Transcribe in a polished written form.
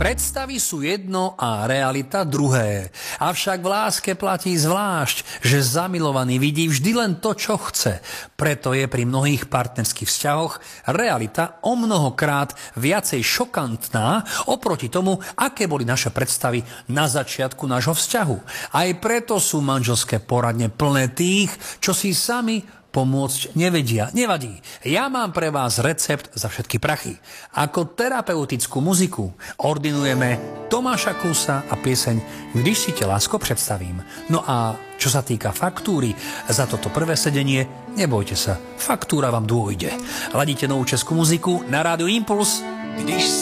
Predstavy sú jedno a realita druhé. Avšak v láske platí zvlášť, že zamilovaný vidí vždy len to, čo chce. Preto je pri mnohých partnerských vzťahoch realita omnohokrát viacej šokantná oproti tomu, aké boli naše predstavy na začiatku nášho vzťahu. Aj preto sú manželské poradne plné tých, čo si sami pomôcť nevedia. Nevadí. Ja mám pre vás recept za všetky prachy. Ako terapeutickú muziku ordinujeme Tomáša Klusa a pieseň Když si ťa lásko představím. No a čo sa týka faktúry za toto prvé sedenie, nebojte sa, faktúra vám dôjde. Ladíte novú českú muziku na Rádiu Impuls. Když